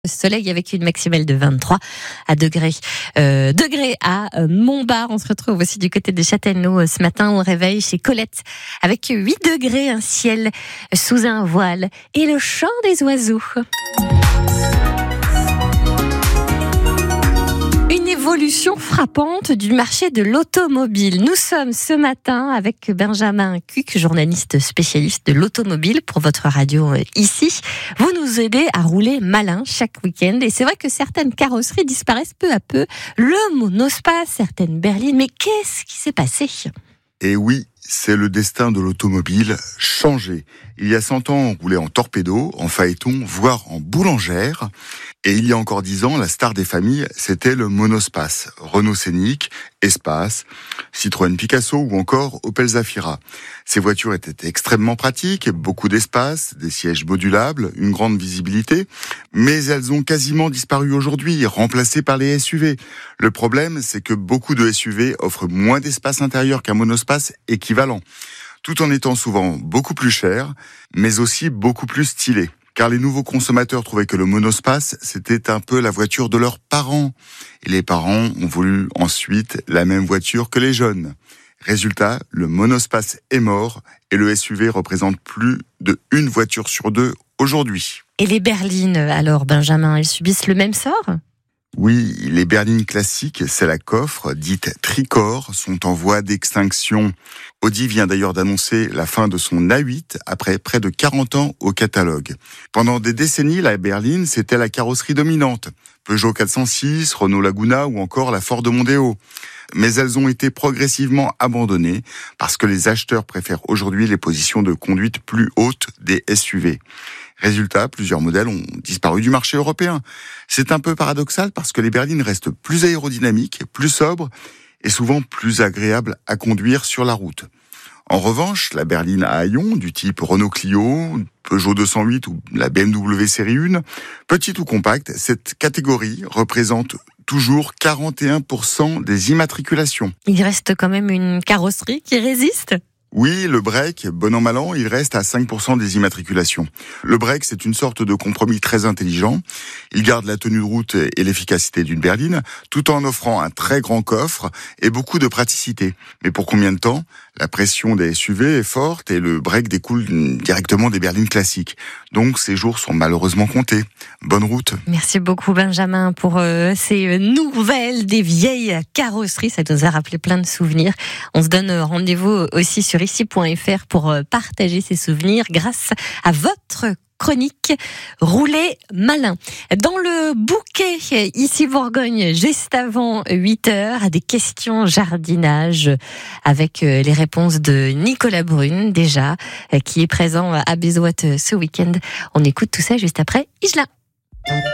Soleil avec une maximale de 23 degrés à Montbard. On se retrouve aussi du côté de Châtellerault ce matin au réveil chez Colette avec 8 degrés, un ciel sous un voile et le chant des oiseaux. Une évolution frappante du marché de l'automobile. Nous sommes ce matin avec Benjamin Cuc, journaliste spécialiste de l'automobile pour votre radio ici. Vous nous aidez à rouler malin chaque week-end et c'est vrai que certaines carrosseries disparaissent peu à peu. Le monospace, certaines berlines, mais qu'est-ce qui s'est passé ? Et oui, c'est le destin de l'automobile changé. Il y a 100 ans, on roulait en torpedo, en phaéton, voire en boulangère. Et il y a encore 10 ans, la star des familles, c'était le monospace. Renault Scénic, Espace, Citroën Picasso ou encore Opel Zafira. Ces voitures étaient extrêmement pratiques, beaucoup d'espace, des sièges modulables, une grande visibilité. Mais elles ont quasiment disparu aujourd'hui, remplacées par les SUV. Le problème, c'est que beaucoup de SUV offrent moins d'espace intérieur qu'un monospace équivalent, tout en étant souvent beaucoup plus cher, mais aussi beaucoup plus stylé. Car les nouveaux consommateurs trouvaient que le monospace, c'était un peu la voiture de leurs parents. Et les parents ont voulu ensuite la même voiture que les jeunes. Résultat, le monospace est mort et le SUV représente plus de une voiture sur deux aujourd'hui. Et les berlines, alors Benjamin, elles subissent le même sort ? Oui, les berlines classiques, c'est la coffre, dite tricorps, sont en voie d'extinction. Audi vient d'ailleurs d'annoncer la fin de son A8 après près de 40 ans au catalogue. Pendant des décennies, la berline, c'était la carrosserie dominante. Peugeot 406, Renault Laguna ou encore la Ford Mondeo. Mais elles ont été progressivement abandonnées parce que les acheteurs préfèrent aujourd'hui les positions de conduite plus hautes des SUV. Résultat, plusieurs modèles ont disparu du marché européen. C'est un peu paradoxal parce que les berlines restent plus aérodynamiques, plus sobres et souvent plus agréables à conduire sur la route. En revanche, la berline à haillons du type Renault Clio, Peugeot 208 ou la BMW série 1, petite ou compacte, cette catégorie représente toujours 41% des immatriculations. Il reste quand même une carrosserie qui résiste ? Oui, le break, bon an mal an, il reste à 5% des immatriculations. Le break, c'est une sorte de compromis très intelligent. Il garde la tenue de route et l'efficacité d'une berline, tout en offrant un très grand coffre et beaucoup de praticité. Mais pour combien de temps ? La pression des SUV est forte et le break découle directement des berlines classiques. Donc ces jours sont malheureusement comptés. Bonne route. Merci beaucoup Benjamin pour ces nouvelles des vieilles carrosseries. Ça nous a rappelé plein de souvenirs. On se donne rendez-vous aussi sur ici.fr pour partager ces souvenirs grâce à votre chronique Rouler malin. Dans le bouquet, ici Bourgogne, juste avant 8h, des questions jardinage avec les réponses de Nicolas Brune, déjà, qui est présent à Bézoat ce week-end. On écoute tout ça juste après Isla.